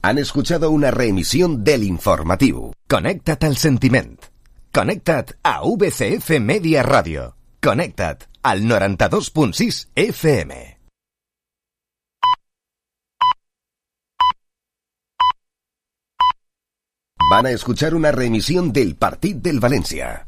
Han escuchado una reemisión del informativo. Connecta't al sentiment. Connecta't a VCF Media Radio. Connecta't al 92.6 FM. Van a escuchar una reemisión del Partit del Valencia.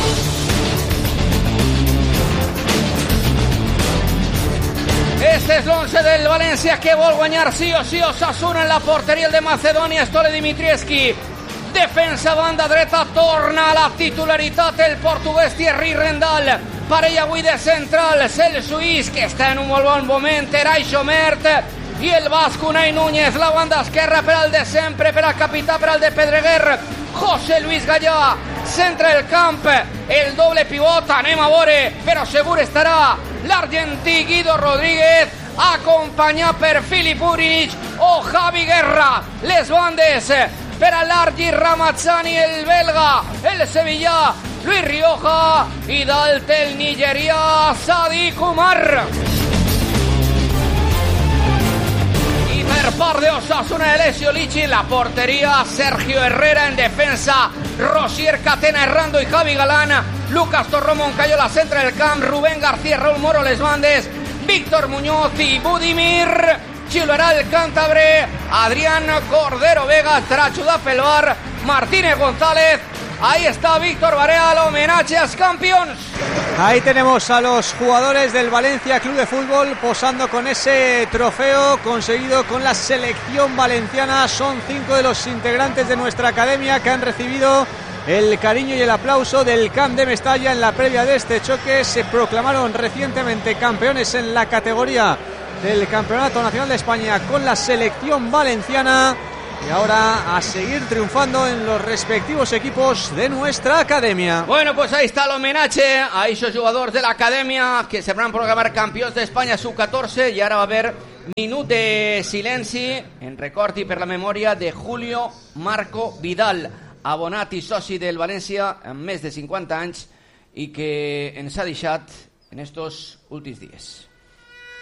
Este és l'11 del València que vol guanyar sí o sí. Osasuna en la porteria, el de Macedònia, Stole Dimitrievski. Defensa banda dreta, torna a la titularitat el portuguès Thierry Rendal. Parella avui de central, el suís que està en un molt bon moment, Eray Xomert, i el basc Unai Núñez. La banda esquerra per al de sempre, per al capità, per al de Pedreguer, José Luis Gallà. Centre el camp, el doble pivot, anem a veure, però segur estarà l'argentí Guido Rodríguez, acompanyat per Filip Uric o Javi Guerra. Les bandes per a l'Argi Ramazzani, el belga, el sevillà Luis Rioja, i dalt el nigerià Sadiq Umar. Per part de Osasuna, Alessio Lichi en la portería, Sergio Herrera en defensa, Rosier Catena, Errando y Javi Galán, Lucas Torró, Moncayola centre del camp, Rubén García, Raúl Moro les bandes, Víctor Muñoz y Budimir, Chiloerà el cántabre, Adrián Cordero Vega, Trachuda Felbar, Martínez González. Ahí está Víctor Barea, el homenaje a los campeones. Ahí tenemos a los jugadores del Valencia Club de Fútbol posando con ese trofeo conseguido con la selección valenciana. Son 5 de los integrantes de nuestra academia que han recibido el cariño y el aplauso del Camp de Mestalla en la previa de este choque. Se proclamaron recientemente campeones en la categoría del Campeonato Nacional de España con la selección valenciana. Y ahora a seguir triunfando en los respectivos equipos de nuestra academia. Bueno, pues ahí está el homenaje a esos jugadores de la academia que se van a proclamar campeones de España sub-14. Y ahora va a haber minut de silenci en record i per la memòria de Julio Marco Vidal, abonat i soci del València amb més de 50 anys i que ens ha deixat en estos últims dies.